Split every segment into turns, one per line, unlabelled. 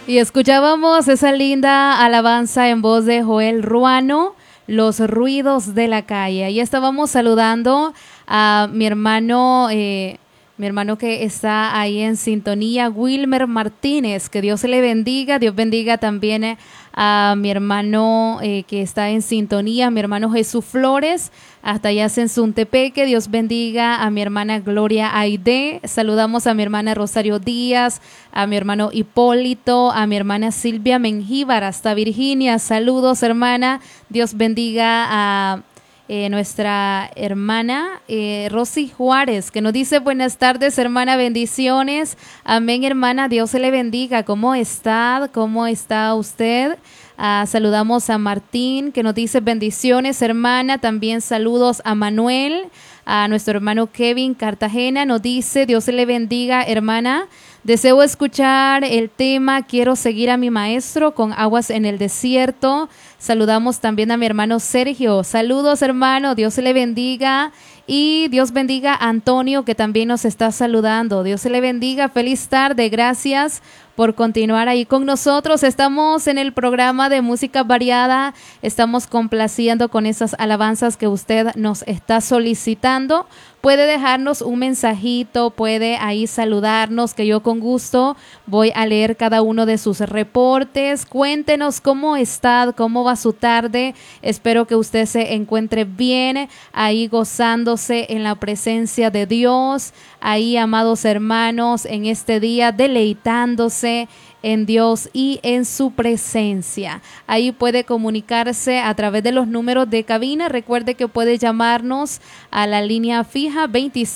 Y escuchábamos esa linda alabanza en voz de Joel Ruano, Los ruidos de la calle. Ahí estábamos saludando a mi hermano que está ahí en sintonía, Wilmer Martínez. Que Dios le bendiga. Dios bendiga también a mi hermano que está en sintonía, mi hermano Jesús Flores, hasta allá en Suntepeque. Dios bendiga a mi hermana Gloria Aide. Saludamos a mi hermana Rosario Díaz, a mi hermano Hipólito, a mi hermana Silvia Mengíbar, hasta Virginia. Saludos, hermana. Dios bendiga a nuestra hermana Rosy Juárez, que nos dice buenas tardes, hermana, bendiciones. Amén, hermana, Dios se le bendiga. ¿Cómo está? ¿Cómo está usted? Saludamos a Martín, que nos dice bendiciones, hermana. También saludos a Manuel, a nuestro hermano Kevin Cartagena, nos dice Dios se le bendiga, hermana. Deseo escuchar el tema Quiero seguir a mi maestro con Aguas en el desierto. Saludamos también a mi hermano Sergio. Saludos, hermano. Dios se le bendiga. Y Dios bendiga a Antonio, que también nos está saludando. Dios se le bendiga. Feliz tarde. Gracias por continuar ahí con nosotros. Estamos en el programa de música variada. Estamos complaciendo con esas alabanzas que usted nos está solicitando. Puede dejarnos un mensajito, puede ahí saludarnos, que yo con gusto voy a leer cada uno de sus reportes. Cuéntenos cómo está, cómo va su tarde. Espero que usted se encuentre bien, ahí gozándose en la presencia de Dios. Ahí, amados hermanos, en este día deleitándose en Dios y en su presencia. Ahí puede comunicarse a través de los números de cabina. Recuerde que puede llamarnos a la línea fija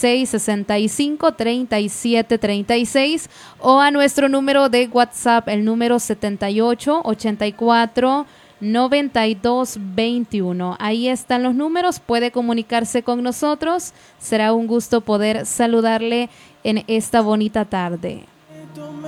2665-3736 o a nuestro número de WhatsApp, el número 7884-9221. Ahí están los números, puede comunicarse con nosotros. Será un gusto poder saludarle en esta bonita tarde.